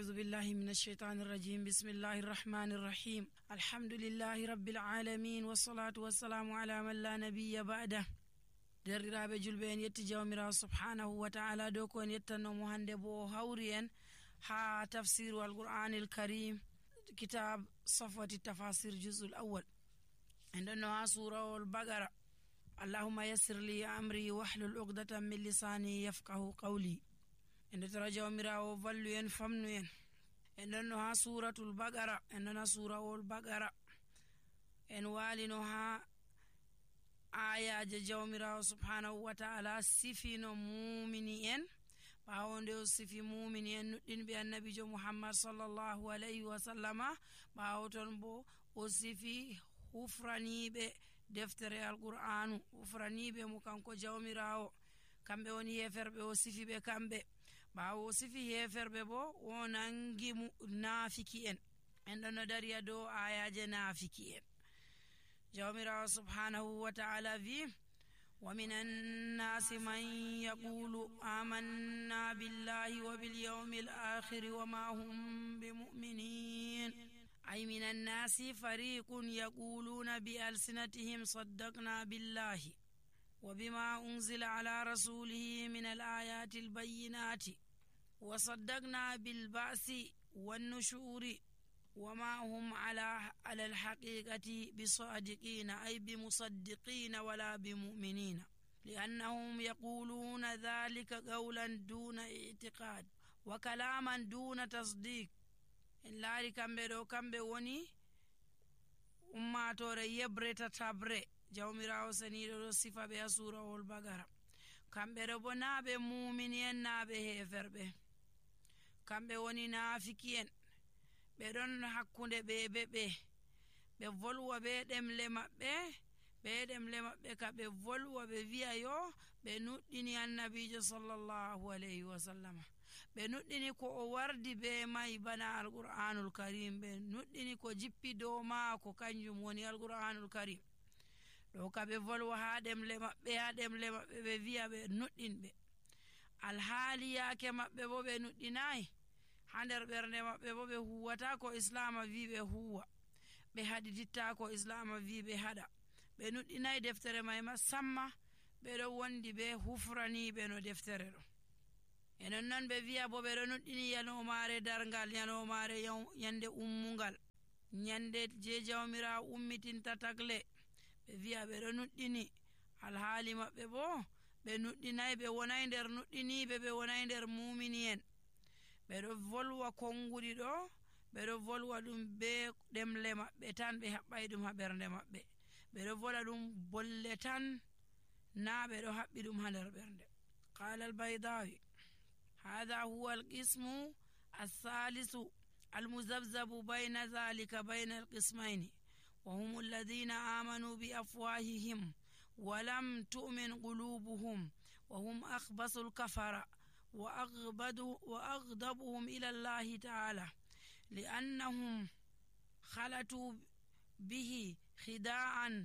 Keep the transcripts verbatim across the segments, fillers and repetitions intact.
أعوذ بالله من الشيطان الرجيم. بسم الله الرحمن الرحيم. الحمد لله رب العالمين والصلاة والسلام على من لا نبي بعده. derriraɓe julɓe en yetti jawmirawo subhanahu wa ta'ala dow ko en yettannomo hande bo hawri en ha tafsiru alqur'anil karim kitab safwati tafasir juz'ul awwal en ɗonno ha surawol bagara. allahumma yassir li amri wahlul uqdatan min lisani yafqahu qawli. en ɗotora jawmirawo vallu en famnu en en ɗonno ha suratul bagara en ɗona surawol bagara en walino ha ayaje jawmirawo subhanahu wa ta'ala sifino mumini en ɓawo nde o sifi mumini en nuɗɗinɓe annabijo muhammad sallallahu alayhi wa sallama. ɓawo ton bo o sifi hufraniɓe deftere alqur'anu hufraniɓe mo kanko jawmirawo kamɓe woni heferɓe o sifi ɓe kamɓe. ɓawo o sifi heferɓe bo o nangi nafiki en en ɗonno dariya dow ayaje nafiki en. jawmirawo subhanahu wa ta'ala vi wa minan nasi man yaqulu amanna billahi wa bil yawmil akhir wa ma hum bimu'minin. ay minan nasi fariqun yaquluna bi alsinatihim saddaqna billahi wa bima unzila ala rasulihi min al ayati al bayyinati wa saddaqna bil ba'si wan nushuri وما هم على على الحقيقة بصادقين أي بمصدقين ولا بمؤمنين لأنهم يقولون ذلك قولا دون اعتقاد وكلاما دون تصديق. إن لاري كمبه دو كمبه وني أمة توري يبرة تبرة جاوميراو سنيدو صفة بها سورة والبقرة كمبه دو بنابه مؤمنين نابه هفربه كمبه وني نافكين ɓe ɗon hakkunde ɓe be ɓe ɓe volwa ɓe ɗemle maɓɓe ɓe ɗemle maɓɓe ka ɓe volwa ɓe wiya yo ɓe nuɗɗini annabijo sallallahu alayhi wa sallama. ɓe nuɗɗini ko o wardi be mai bana alqur'anul karim. ɓe nuɗɗini ko jippi dow maako kanjum woni alqur'anul karim ɗo ka ɓe volwa ha ɗemle maɓɓe ha ɗemle maɓɓe ɓe wiya ɓe nuɗɗinɓe alhaali yaake maɓɓe bo ɓe nuɗɗinayi ha nder ɓernde maɓɓe bo ɓe huwata ko islama wi ɓe huwa ɓe haɗiditta ko islama wi ɓe haɗa ɓe nuɗɗinayi deftere may ma samma ɓeɗo wondi ɓe hufraniɓe no deftere ɗo. enon noon ɓe wiya bo ɓeɗo nuɗɗini yanomare dargal yanomare yande ummungal nyande je jawmira ummitinta tagle ɓe wiya ɓeɗo nuɗɗini alhaali maɓɓe bo ɓe nuɗɗinayi ɓe wonay nder nuɗɗiniɓe ɓe wonay nder mumini en. ɓeɗo volwa konguɗi ɗo ɓeɗo volwa ɗum be ɗemle maɓɓe tan ɓe haɓɓay ɗum ha ɓernde maɓɓe ɓeɗo vola ɗum bolle tan na ɓeɗo haɓɓi ɗum ha nder ɓernde. qala albaydawi hadha huwa alqismu althalithu almuzabzabu bayna dhalika bayna alqismayni wa hum alladhina amanu bi afwahihim wa lam tu'min qulubuhum wa hum akhbasu alkafara وأغضبهم إلى الله تعالى لأنهم خلطوا به خداعا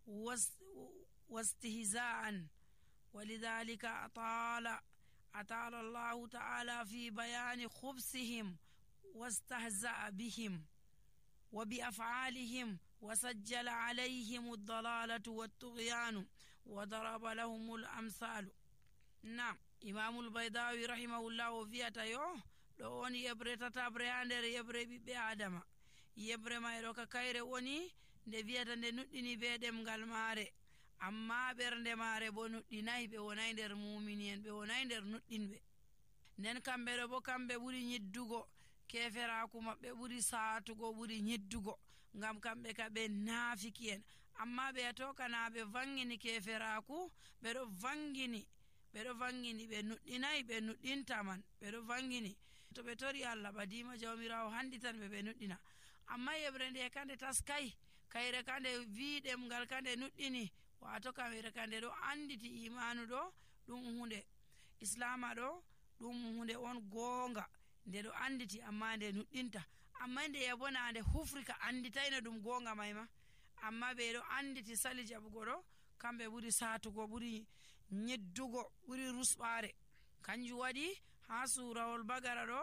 واستهزاء ولذلك أطال أطال الله تعالى في بيان خبثهم واستهزأ بهم وبأفعالهم وسجل عليهم الضلالة والطغيان وضرب لهم الأمثال. نعم imamul baydawi rahimahullah o wiyata yo ɗo woni yebre tatabre ha nder yebre ɓiɓɓe adama. yebre mayɗo ka kayre woni nde wiyata nde nuɗɗini be ɗemgal maare amma ɓernde maare bo nuɗɗinayi ɓe wonay nder mumini en ɓe wonay nder nuɗɗinɓe. nden kamɓe ɗo bo kamɓe ɓuri ñiddugo keferaku maɓɓe ɓuri saatugo ɓuri ñiddugo ngam kamɓe ka ɓe naafiki en amma ɓe ato kana ɓe vangini keferaku ɓeɗo vangini ɓeɗo vangini ɓe nuɗɗinayi ɓe nuɗɗinta man ɓeɗo vangini to ɓe tori Allah badima jawmirawo handi tan ɓe ɓe nuɗɗina amma yebre nde kande taskay kayre kande wiɗem ngal kande nuɗɗini wato kayre kande ɗo anditi imanu ɗo ɗum hunde islama ɗo ɗum hunde on gonga nde ɗo anditi amma nde nuɗɗinta amma nde yabona nde hufrika anditayno ɗum gonga mayma amma ɓeɗo anditi sali jaɓugo ɗo kamɓe ɓuri satugo ɓuri ñeddugo ɓuri rusɓare. kanjum waɗi ha surawol bagara ɗo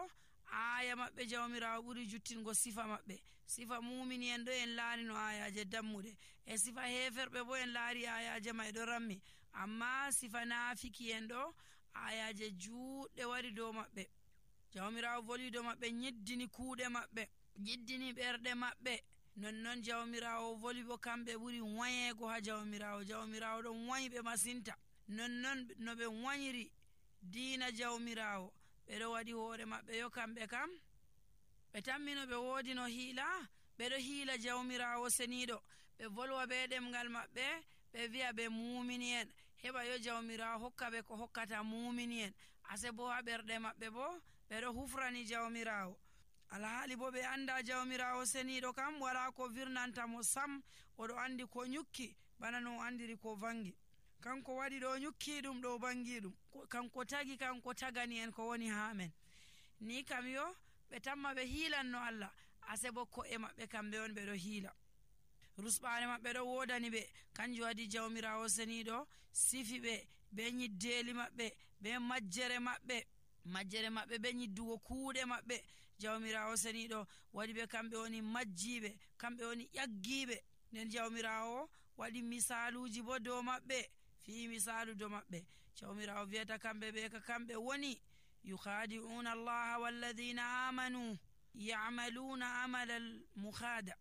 aya maɓɓe jawmirawo ɓuri juttingo sifa maɓɓe. Sifa mumini en ɗo en laari no ayaje dammuɗe, e sifa heferɓe bo en laari ayaje may ɗo rammi, amma sifa nafiki en ɗo ayaje juɗɗe wari dow maɓɓe. Jawmirawo voli dow maɓɓe, nyiddini kuuɗe maɓɓe, nyiddini ɓerɗe maɓɓe. Nonnon jawmirawo voli bo kamɓe ɓuri wayego ha jawmirawo. Jawmirawo ɗon wayiɓe masinta. Nonnon no ɓe wayiri diina jawmirawo, ɓeɗo waɗi hoore maɓɓe yo kamɓe kam ɓe tammino ɓe woodi no hiila, ɓeɗo hiila jawmirawo seniɗo. Ɓe volwa be ɗemgal maɓɓe, ɓe wi'a ɓe mumini en, heɓa yo jawmirawo hokka ɓe ko hokkata mumini en. Ase bo ha ɓerɗe maɓɓe bo ɓeɗo hufrani jawmirawo. Alhaali bo ɓe anda jawmirawo seniɗo kam wala ko virnanta mo sam, oɗo andi ko nyukki bana no andiri ko vangi. Kanko waɗi ɗo nyukki ɗum ɗo bangi ɗum, kanko tagi kanko tagani en ko woni ha men. Ni kam yo ɓe tamma ɓe hiilanno Allah, ase bo ko'e maɓɓe kamɓe on ɓeɗo hiila. Rusɓare maɓɓe ɗo wodani ɓe, kanjum waɗi jawmirawo seniɗo sifi ɓe be nyiddeli maɓɓe, be majjere maɓɓe, majjere maɓɓe be nyiddugo kuuɗe maɓɓe. Jawmirawo seniɗo waɗi ɓe kamɓe woni majjiɓe, kamɓe woni ƴaggiɓe. Nden jawmirawo waɗi misaluji bo dow maɓɓe, fi misalu dow maɓɓe. Jawmirawo wiyata kamɓe ɓe ka kamɓe woni yukhadi'una allaha walladhina amanu ya'maluna amala al-mukhada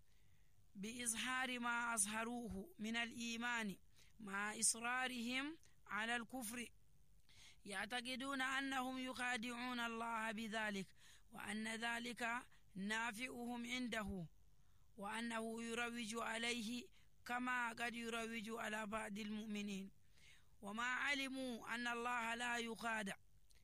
bi izhari ma azharuhu min al-imani ma israrihim ala al-kufri ya'taqiduna annahum yukhadi'una allaha bidhalik wa anna dhalika nafi'uhum indahu wa annahu yurawiju alayhi kama qad yurawiju ala ba'di al-mu'minin wa ma alimu anna allaha la yukhada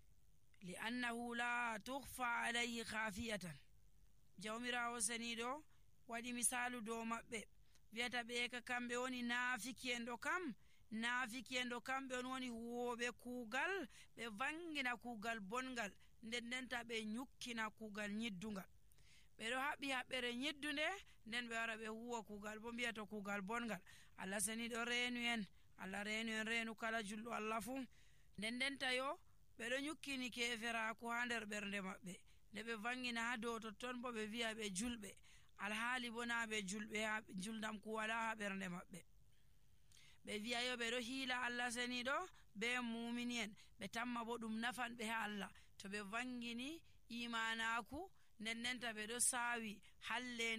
li'annahu la tukhfa alayhi khafiyatan. Jawmirawo seniɗo waɗi misalu dow maɓɓe, wiyata ɓe ka kamɓe woni nafiki en ɗo kam nafiki en ɗo kamɓe on woni huwoɓe kuugal, ɓe vangina kuugal bongal, nden ndenta ɓe nyukkina kuugal nyiddungal. Ɓeɗo haɓɓi haɓɓere nyiddunde, nden ɓe wara ɓe huwa kuugal bo mbiyato kuugal bongal. Allah seniɗo reenu en, Allah reenu en reenu kala julɗo Allah fu. Nden ndenta yo ɓeɗo nyukkini keferaku ha nder ɓernde maɓɓe, nde ɓe vangina ha dow totton bo ɓe wi'a ɓe julɓe, alhaali bo na ɓe julɓe, ha julɗam ku wala ha ɓernde maɓɓe. Ɓe wi'a yo ɓeɗo hiila Allah seniɗo be mumini en, ɓe tamma bo ɗum nafan ɓe ha Allah to ɓe vangini imanaku, nden ndenta ɓeɗo sawi halle